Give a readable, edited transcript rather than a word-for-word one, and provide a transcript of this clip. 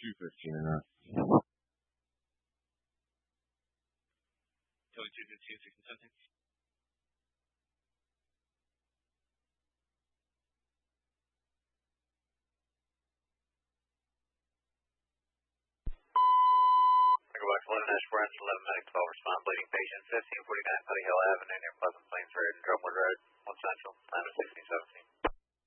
215 and up. Kelly 215, 16 something. Box 1 Nash Branch 11 Medic 12 respond bleeding patient 1549 Putty Hill Avenue near Pleasant Plains Road and Drumwood Road 1 Central time of 1617.